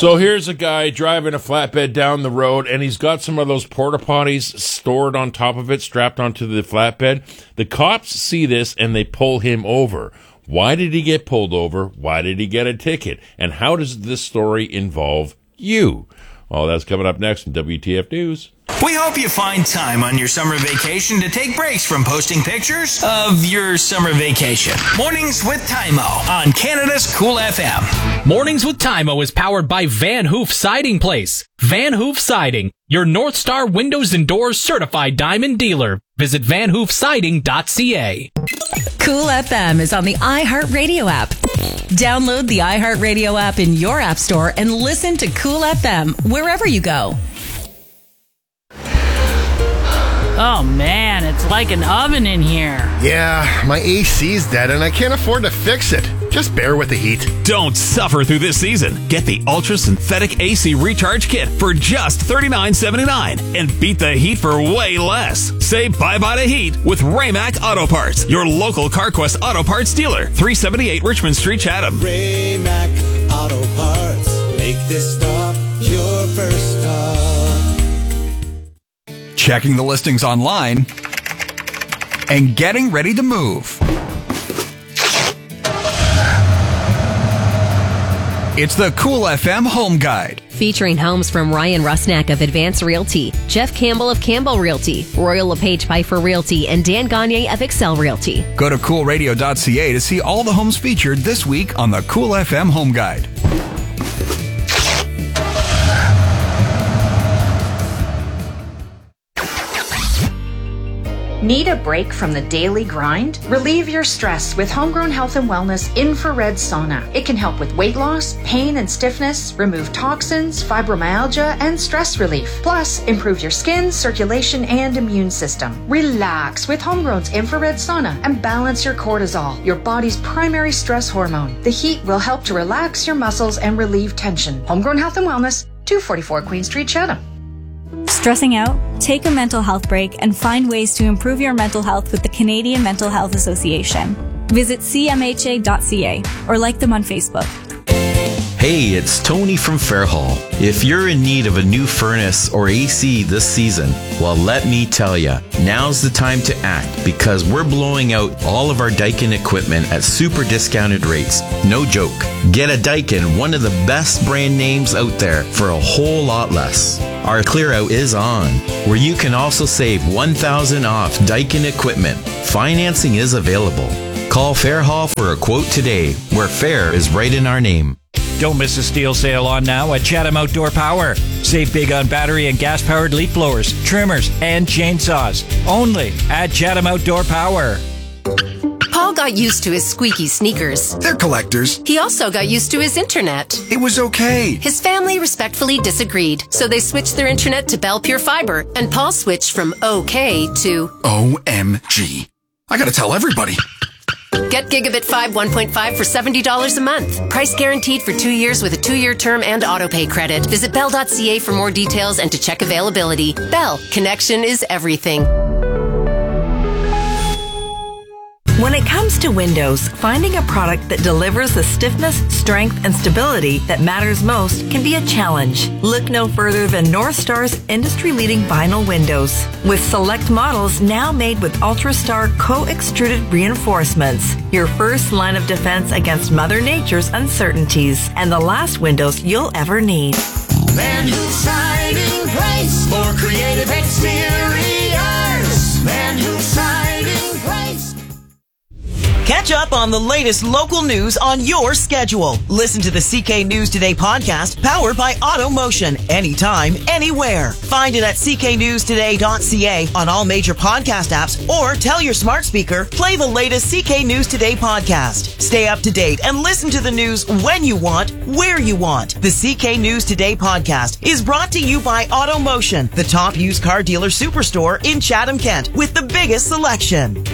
So here's a guy driving a flatbed down the road, and he's got some of those porta potties stored on top of it, strapped onto the flatbed. The cops see this, and they pull him over. Why did he get pulled over? Why did he get a ticket? And how does this story involve you? Well, that's coming up next in WTF News. We hope you find time on your summer vacation to take breaks from posting pictures of your summer vacation. Mornings with Tymo on Canada's Cool FM. Mornings with Tymo is powered by Van Hoof Siding Place. Van Hoof Siding, your North Star Windows and Doors certified diamond dealer. Visit vanhoofsiding.ca. Cool FM is on the iHeartRadio app. Download the iHeartRadio app in your app store and listen to Cool FM wherever you go. Oh man, it's like an oven in here. Yeah, my AC's dead and I can't afford to fix it. Just bear with the heat. Don't suffer through this season. Get the Ultra Synthetic AC Recharge Kit for just $39.79 and beat the heat for way less. Say bye-bye to heat with Raymac Auto Parts, your local CarQuest Auto Parts dealer, 378 Richmond Street, Chatham. Raymac Auto Parts. Make this stop your first stop. Checking the listings online and getting ready to move. It's the Cool FM Home Guide. Featuring homes from Ryan Rusnak of Advance Realty, Jeff Campbell of Campbell Realty, Royal LePage Pfeiffer Realty, and Dan Gagne of Excel Realty. Go to coolradio.ca to see all the homes featured this week on the Cool FM Home Guide. Need a break from the daily grind? Relieve your stress with Homegrown Health and Wellness Infrared Sauna. It can help with weight loss, pain and stiffness, remove toxins, fibromyalgia, and stress relief. Plus, improve your skin, circulation, and immune system. Relax with Homegrown's Infrared Sauna and balance your cortisol, your body's primary stress hormone. The heat will help to relax your muscles and relieve tension. Homegrown Health and Wellness, 244 Queen Street, Chatham. Stressing out? Take a mental health break and find ways to improve your mental health with the Canadian Mental Health Association. Visit cmha.ca or like them on Facebook. Hey, it's Tony from Fairhall. If you're in need of a new furnace or AC this season, well, let me tell ya, now's the time to act because we're blowing out all of our Daikin equipment at super discounted rates. No joke. Get a Daikin, one of the best brand names out there, for a whole lot less. Our clear out is on, where you can also save $1,000 off Daikin equipment. Financing is available. Call Fairhall for a quote today, where fair is right in our name. Don't miss a steel sale on now at Chatham Outdoor Power. Save big on battery and gas-powered leaf blowers, trimmers, and chainsaws. Only at Chatham Outdoor Power. Paul got used to his squeaky sneakers. They're collectors. He also got used to his internet. It was okay. His family respectfully disagreed, so they switched their internet to Bell Pure Fiber, and Paul switched from okay to OMG. I gotta tell everybody. Get Gigabit 5 1.5 for $70 a month. Price guaranteed for 2 years with a 2-year term and autopay credit. Visit bell.ca for more details and to check availability. Bell, connection is everything. When it comes to windows, finding a product that delivers the stiffness, strength, and stability that matters most can be a challenge. Look no further than North Star's industry-leading vinyl windows. With select models now made with UltraStar co-extruded reinforcements, your first line of defense against Mother Nature's uncertainties, and the last windows you'll ever need. Van Hoof Siding Place for creative exteriors. Van Hoof Siding Place. Catch up on the latest local news on your schedule. Listen to the CK News Today podcast powered by AutoMotion. Anytime, anywhere. Find it at cknewstoday.ca on all major podcast apps or tell your smart speaker, play the latest CK News Today podcast. Stay up to date and listen to the news when you want, where you want. The CK News Today podcast is brought to you by AutoMotion, the top used car dealer superstore in Chatham, Kent, with the biggest selection.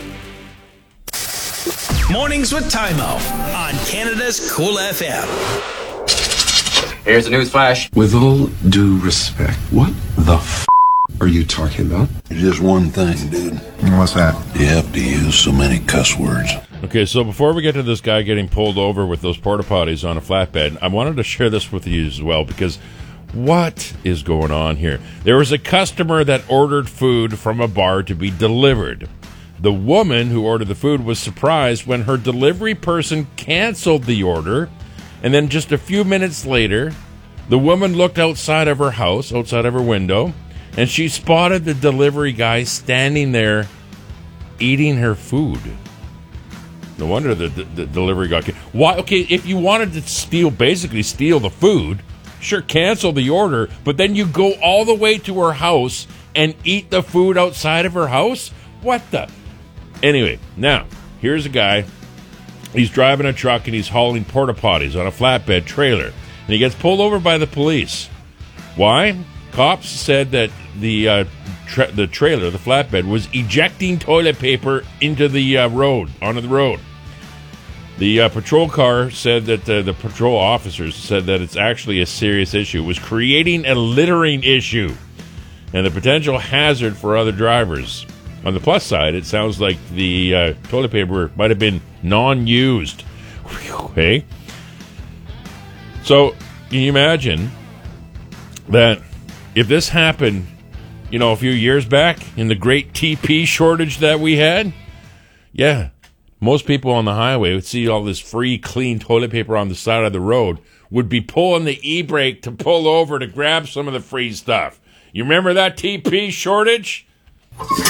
Mornings with Tymo on Canada's Cool FM. Here's the news flash. With all due respect, what the f*** are you talking about? Just one thing, dude. What's that? You have to use so many cuss words. Okay, so before we get to this guy getting pulled over with those porta potties on a flatbed, I wanted to share this with you as well, because what is going on here? There was a customer that ordered food from a bar to be delivered. The woman who ordered the food was surprised when her delivery person canceled the order, and then just a few minutes later, the woman looked outside of her house, outside of her window, and she spotted the delivery guy standing there eating her food. No wonder the delivery guy... Why? Okay, if you wanted to basically steal the food, sure, cancel the order, but then you go all the way to her house and eat the food outside of her house? What the... Anyway, now, here's a guy. He's driving a truck and he's hauling porta potties on a flatbed trailer. And he gets pulled over by the police. Why? Cops said that the trailer, the flatbed, was ejecting toilet paper into the onto the road. The patrol car said that the patrol officers said that it's actually a serious issue. It was creating a littering issue and a potential hazard for other drivers. On the plus side, it sounds like the toilet paper might have been non-used. Okay. So, can you imagine that if this happened, a few years back in the great TP shortage that we had? Yeah. Most people on the highway would see all this free, clean toilet paper on the side of the road, would be pulling the e-brake to pull over to grab some of the free stuff. You remember that TP shortage?